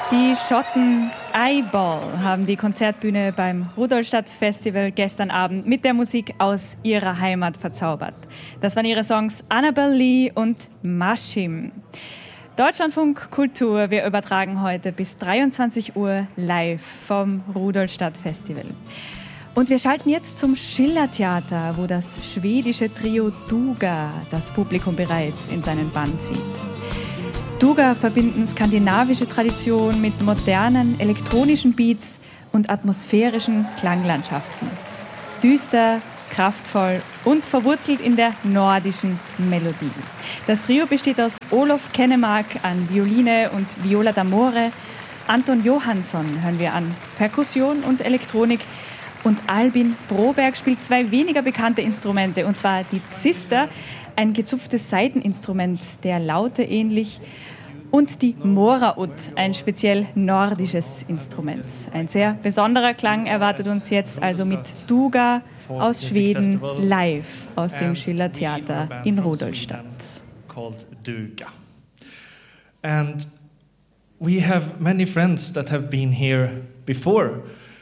Die Schotten Eyeball haben die Konzertbühne beim Rudolstadt Festival gestern Abend mit der Musik aus ihrer Heimat verzaubert. Das waren ihre Songs Annabelle Lee und Maschim. Deutschlandfunk Kultur, wir übertragen heute bis 23 Uhr live vom Rudolstadt Festival. Und wir schalten jetzt zum Schillertheater, wo das schwedische Trio Duga das Publikum bereits in seinen Bann zieht. Duga verbinden skandinavische Tradition mit modernen elektronischen Beats und atmosphärischen Klanglandschaften. Düster, kraftvoll und verwurzelt in der nordischen Melodie. Das Trio besteht aus Olof Kennemark an Violine und Viola d'Amore, Anton Johansson hören wir an Perkussion und Elektronik und Albin Broberg spielt zwei weniger bekannte Instrumente, und zwar die Zister, ein gezupftes Saiteninstrument der Laute ähnlich, und die Moraud, ein speziell nordisches Instrument. Ein sehr besonderer Klang erwartet uns jetzt also mit Duga aus Schweden live aus dem Schillertheater in Rudolstadt. Called Duga. And we have many friends that have been here before.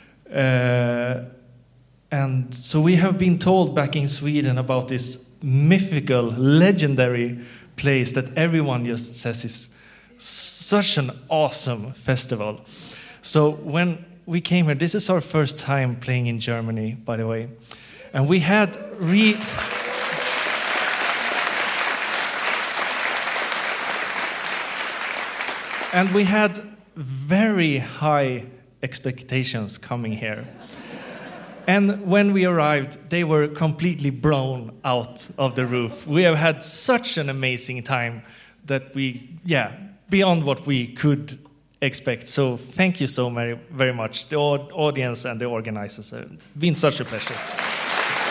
And so we have been told back in Sweden about this mythical, legendary place that everyone just says is such an awesome festival. So when we came here, this is our first time playing in Germany, by the way, and we had very high expectations coming here. And when we arrived, they were completely blown out of the roof. We have had such an amazing time that beyond what we could expect. So thank you so very much, the audience and the organizers. It's been such a pleasure.